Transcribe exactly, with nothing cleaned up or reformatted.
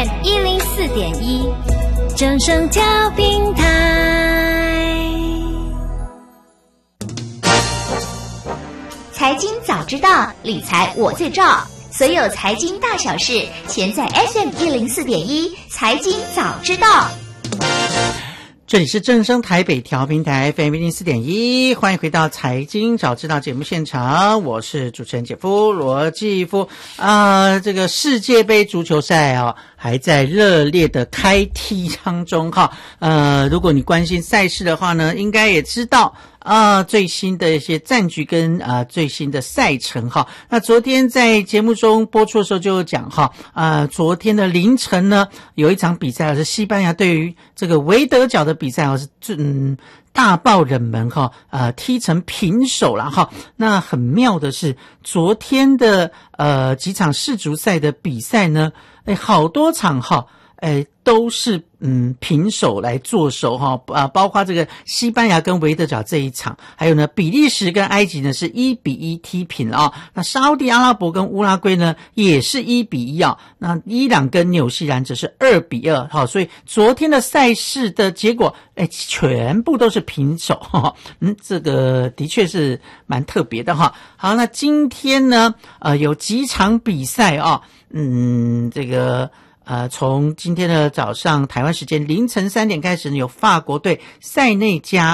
M 一零四点一，正声调频台。 财经早知道，理财我最照。所有财经大小事，全在 F M 一零四点一财经早知道。 这里是正声台北调频台 F M 一零四点一，欢迎回到财经早知道节目现场，我是主持人姐夫罗继夫啊、呃。这个世界杯足球赛啊，还在热烈的开踢当中哈。呃，如果你关心赛事的话呢，应该也知道啊、呃，最新的一些战局跟啊、呃、最新的赛程哈。那昨天在节目中播出的时候就有讲哈，啊、呃，昨天的凌晨呢，有一场比赛是西班牙对于这个维德角的比赛啊，是嗯大爆冷门哈，呃踢成平手了哈。那很妙的是，昨天的呃几场世足赛的比赛呢，哎，好多场哈。哎，都是嗯平手来做手哈啊，包括这个西班牙跟维德角这一场，还有呢比利时跟埃及呢是一比一踢平了啊。那沙烏地阿拉伯跟乌拉圭呢也是一比一啊。那伊朗跟纽西兰则是二比二哈。所以昨天的赛事的结果，哎，全部都是平手哈。嗯，这个的确是蛮特别的哈。好，那今天呢，呃，有几场比赛啊，嗯，这个。呃，从今天的早上台湾时间凌晨三点开始呢，有法国队塞内加